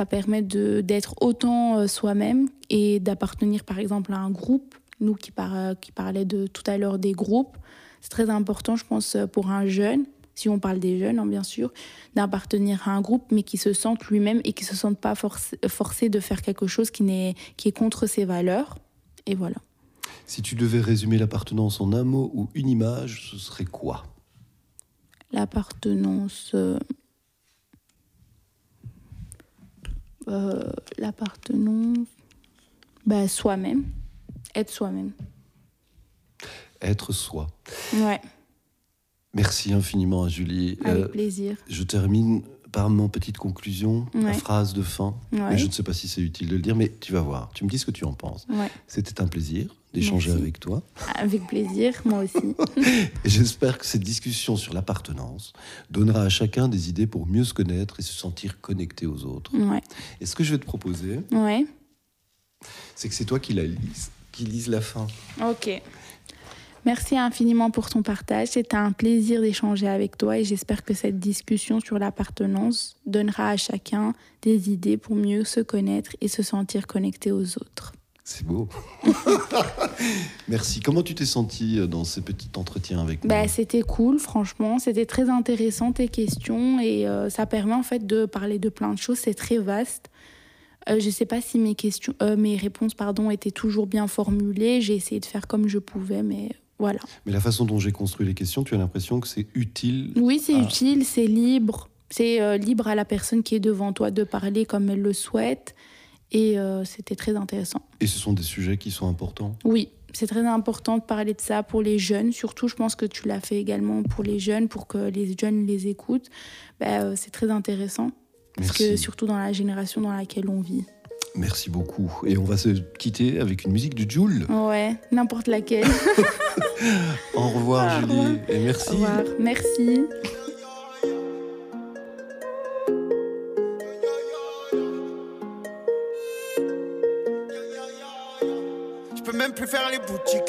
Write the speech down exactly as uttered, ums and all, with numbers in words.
Ça permet de, d'être autant euh, soi-même et d'appartenir par exemple à un groupe. Nous qui, par, qui parlaient de, tout à l'heure des groupes, c'est très important, je pense, pour un jeune, si on parle des jeunes, hein, bien sûr, d'appartenir à un groupe, mais qui se sente lui-même et qui ne se sente pas forcé, forcé de faire quelque chose qui, n'est, qui est contre ses valeurs. Et voilà. Si tu devais résumer l'appartenance en un mot ou une image, ce serait quoi ? L'appartenance... Euh, euh, l'appartenance... Bah, soi-même. Être soi-même. Être soi. Ouais. Merci infiniment, Julie. Avec euh, plaisir. Je termine par mon petite conclusion, ouais. La phrase de fin. Ouais. Mais je ne sais pas si c'est utile de le dire, mais tu vas voir. Tu me dis ce que tu en penses. Ouais. C'était un plaisir d'échanger Merci. avec toi. Avec plaisir, moi aussi. Et j'espère que cette discussion sur l'appartenance donnera à chacun des idées pour mieux se connaître et se sentir connecté aux autres. Ouais. Et ce que je vais te proposer, ouais. c'est que c'est toi qui la lise, qui lise la fin. Ok. Merci infiniment pour ton partage. C'était un plaisir d'échanger avec toi et j'espère que cette discussion sur l'appartenance donnera à chacun des idées pour mieux se connaître et se sentir connecté aux autres. C'est beau. Merci. Comment tu t'es sentie dans ces petits entretiens avec bah, moi ? C'était cool, franchement. C'était très intéressant tes questions et euh, ça permet en fait de parler de plein de choses. C'est très vaste. Euh, je ne sais pas si mes, questions, euh, mes réponses pardon, étaient toujours bien formulées. J'ai essayé de faire comme je pouvais, mais voilà. Mais la façon dont j'ai construit les questions, tu as l'impression que c'est utile ? Oui, c'est à... utile, c'est libre. C'est euh, libre à la personne qui est devant toi de parler comme elle le souhaite. Et euh, c'était très intéressant. Et ce sont des sujets qui sont importants ? Oui, c'est très important de parler de ça pour les jeunes. Surtout, je pense que tu l'as fait également pour les jeunes, pour que les jeunes les écoutent. Ben, euh, c'est très intéressant. Parce Merci. que surtout dans la génération dans laquelle on vit. Merci beaucoup. Et on va se quitter avec une musique de Jul. Ouais, n'importe laquelle. Au revoir, Julie. Revoir. Et merci. Au revoir. Merci. Je peux même plus faire les boutiques.